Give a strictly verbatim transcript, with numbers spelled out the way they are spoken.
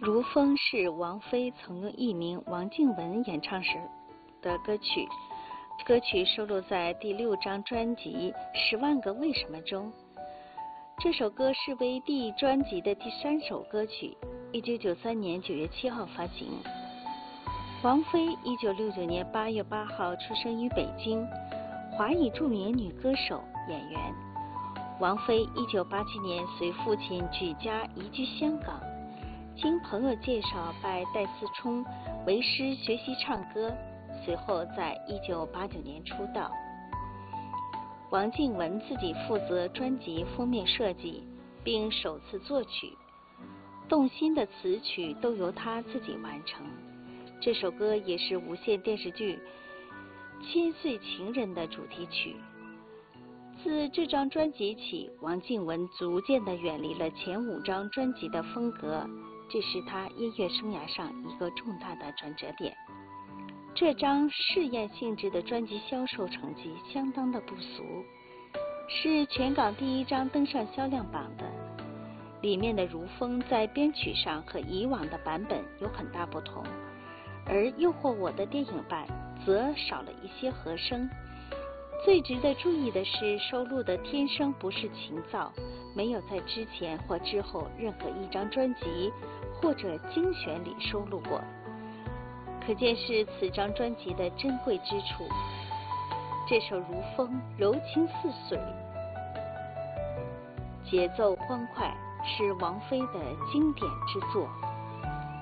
如风是王菲曾用艺名王靖雯演唱时的歌曲，歌曲收录在第六张专辑《十万个为什么》中。这首歌是为第一专辑的第三首歌曲，一九九三年九月七号发行。王菲一九六九年八月八号出生于北京，华语著名女歌手、演员。王菲一九八七年随父亲举家移居香港，经朋友介绍拜戴思聪为师学习唱歌，随后在一九八九年出道。王靖雯自己负责专辑封面设计，并首次作曲，动心的词曲都由她自己完成。这首歌也是无线电视剧《千岁情人》的主题曲。自这张专辑起，王靖雯逐渐地远离了前五张专辑的风格，这是她音乐生涯上一个重大的转折点。这张试验性质的专辑销售成绩相当的不俗，是全港第一张登上销量榜的。里面的《如风》在编曲上和以往的版本有很大不同，而《诱惑我》的电影版则少了一些和声。最值得注意的是，收录的《天生不是情造》没有在之前或之后任何一张专辑或者精选里收录过，可见是此张专辑的珍贵之处。这首《如风》柔情似水，节奏欢快，是王菲的经典之作。